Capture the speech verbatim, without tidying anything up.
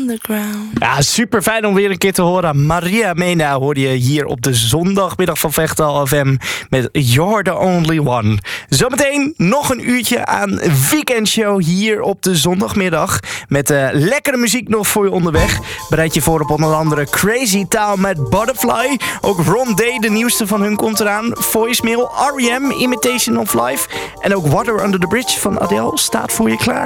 underground. Ja, super fijn om weer een keer te horen. Maria Mena hoorde je hier op de zondagmiddag van Vechtal F M met You're the Only One. Zometeen nog een uurtje aan weekendshow hier op de zondagmiddag. Met uh, lekkere muziek nog voor je onderweg. Bereid je voor op onder andere Crazy Town met Butterfly. Ook Ron Day, de nieuwste van hun, komt eraan. Voicemail, R E M, Imitation of Life. En ook Water Under the Bridge van Adele staat voor je klaar.